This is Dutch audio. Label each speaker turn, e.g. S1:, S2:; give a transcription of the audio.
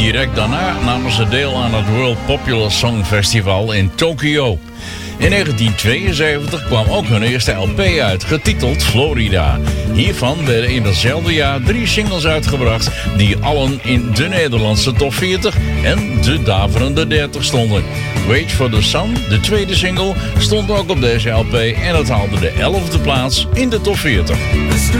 S1: Direct daarna namen ze deel aan het World Popular Song Festival in Tokio. In 1972 kwam ook hun eerste LP uit, getiteld Florida. Hiervan werden in datzelfde jaar 3 singles uitgebracht die allen in de Nederlandse top 40 en de daverende 30 stonden. Wait for the Sun, de tweede single, stond ook op deze LP en het haalde de 11e plaats in de top 40.